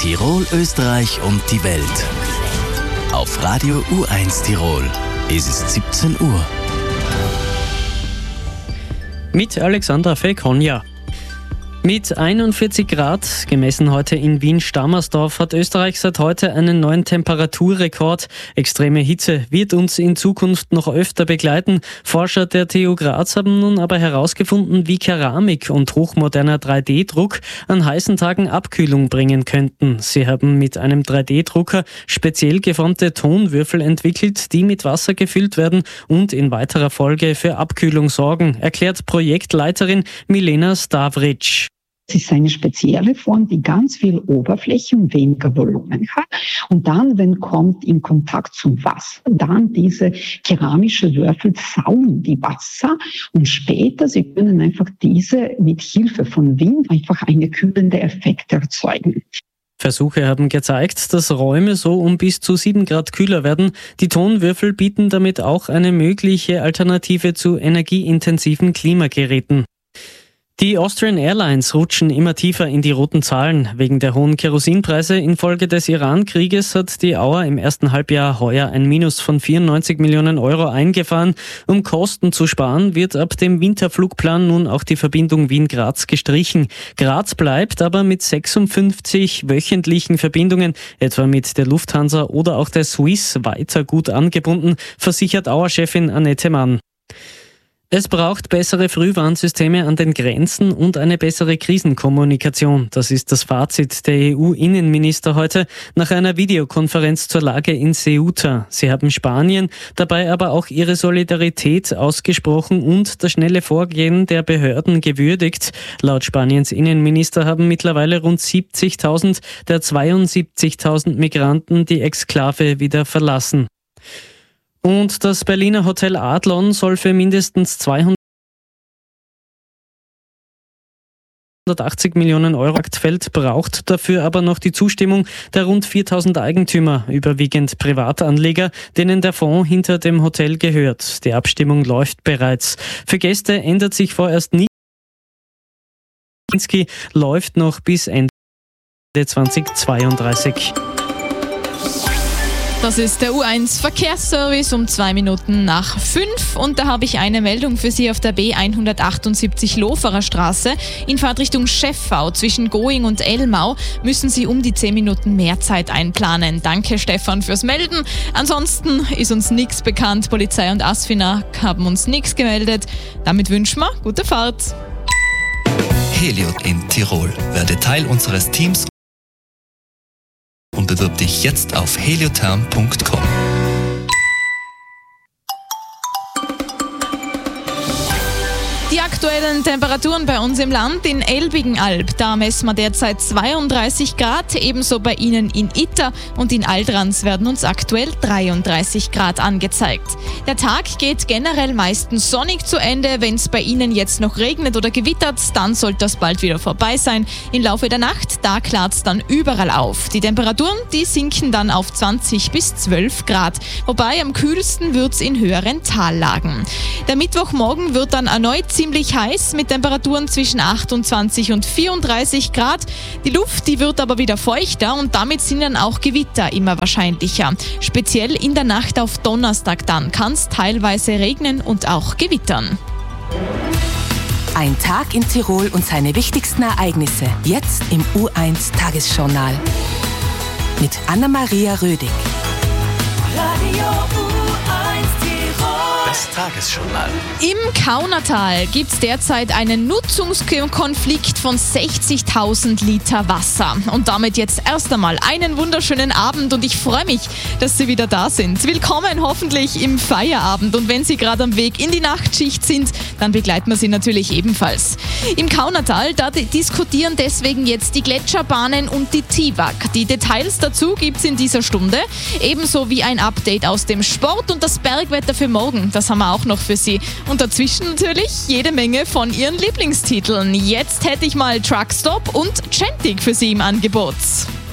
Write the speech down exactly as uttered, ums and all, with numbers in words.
Tirol, Österreich und die Welt. Auf Radio U eins Tirol. Es ist siebzehn Uhr. Mit Alexandra Felkonja. Mit einundvierzig Grad, gemessen heute in Wien-Stammersdorf, hat Österreich seit heute einen neuen Temperaturrekord. Extreme Hitze wird uns in Zukunft noch öfter begleiten. Forscher der T U Graz haben nun aber herausgefunden, wie Keramik und hochmoderner drei D Druck an heißen Tagen Abkühlung bringen könnten. Sie haben mit einem drei D Drucker speziell geformte Tonwürfel entwickelt, die mit Wasser gefüllt werden und in weiterer Folge für Abkühlung sorgen, erklärt Projektleiterin Milena Stavric. Es ist eine spezielle Form, die ganz viel Oberfläche und weniger Volumen hat. Und dann, wenn kommt in Kontakt zum Wasser, dann diese keramische Würfel saugen die Wasser und später, sie können einfach diese mit Hilfe von Wind einfach eine kühlende Effekt erzeugen. Versuche haben gezeigt, dass Räume so um bis zu sieben Grad kühler werden. Die Tonwürfel bieten damit auch eine mögliche Alternative zu energieintensiven Klimageräten. Die Austrian Airlines rutschen immer tiefer in die roten Zahlen. Wegen der hohen Kerosinpreise infolge des Iran-Krieges hat die Auer im ersten Halbjahr heuer ein Minus von vierundneunzig Millionen Euro eingefahren. Um Kosten zu sparen, wird ab dem Winterflugplan nun auch die Verbindung Wien-Graz gestrichen. Graz bleibt aber mit sechsundfünfzig wöchentlichen Verbindungen, etwa mit der Lufthansa oder auch der Swiss, weiter gut angebunden, versichert Auer-Chefin Annette Mann. Es braucht bessere Frühwarnsysteme an den Grenzen und eine bessere Krisenkommunikation. Das ist das Fazit der E U-Innenminister heute nach einer Videokonferenz zur Lage in Ceuta. Sie haben Spanien dabei aber auch ihre Solidarität ausgesprochen und das schnelle Vorgehen der Behörden gewürdigt. Laut Spaniens Innenminister haben mittlerweile rund siebzigtausend der zweiundsiebzigtausend Migranten die Exklave wieder verlassen. Und das Berliner Hotel Adlon soll für mindestens zweihundertachtzig Millionen Euro Marktfeld, braucht dafür aber noch die Zustimmung der rund viertausend Eigentümer, überwiegend Privatanleger, denen der Fonds hinter dem Hotel gehört. Die Abstimmung läuft bereits. Für Gäste ändert sich vorerst nichts. Läuft noch bis Ende zweitausendzweiunddreißig. Das ist der U eins Verkehrsservice um zwei Minuten nach fünf und da habe ich eine Meldung für Sie auf der B hundertachtundsiebzig Loferer Straße. In Fahrtrichtung Scheffau zwischen Going und Elmau müssen Sie um die zehn Minuten mehr Zeit einplanen. Danke Stefan fürs Melden. Ansonsten ist uns nichts bekannt. Polizei und Asfina haben uns nichts gemeldet. Damit wünschen wir gute Fahrt. Helios in Tirol. Werde Teil unseres Teams und bewirb dich jetzt auf heliotherm punkt com. Die aktuellen Temperaturen bei uns im Land in Elbigenalb, da messen wir derzeit zweiunddreißig Grad, ebenso bei Ihnen in Itter und in Aldrans werden uns aktuell dreiunddreißig Grad angezeigt. Der Tag geht generell meistens sonnig zu Ende, wenn es bei Ihnen jetzt noch regnet oder gewittert, dann sollte das bald wieder vorbei sein. Im Laufe der Nacht, da klart es dann überall auf. Die Temperaturen, die sinken dann auf zwanzig bis zwölf Grad, wobei am kühlsten wird es in höheren Tallagen. Der Mittwochmorgen wird dann erneut ziemlich heiß mit Temperaturen zwischen achtundzwanzig und vierunddreißig Grad. Die Luft, die wird aber wieder feuchter und damit sind dann auch Gewitter immer wahrscheinlicher. Speziell in der Nacht auf Donnerstag dann kann es teilweise regnen und auch gewittern. Ein Tag in Tirol und seine wichtigsten Ereignisse. Jetzt im U eins Tagesjournal. Mit Anna-Maria Rödig. Radio U eins Tirol. Das Tagesjournal. Im Kaunertal gibt es derzeit einen Nutzungskonflikt von sechzigtausend Liter Wasser. Und damit jetzt erst einmal einen wunderschönen Abend und ich freue mich, dass Sie wieder da sind. Willkommen hoffentlich im Feierabend und wenn Sie gerade am Weg in die Nachtschicht sind, dann begleiten wir Sie natürlich ebenfalls. Im Kaunertal, da diskutieren deswegen jetzt die Gletscherbahnen und die T I W A G. Die Details dazu gibt es in dieser Stunde, ebenso wie ein Update aus dem Sport und das Bergwetter für morgen. Das haben wir auch noch für Sie. Und dazwischen natürlich jede Menge von Ihren Lieblingstiteln. Jetzt hätte ich mal Truckstop und Chantic für Sie im Angebot.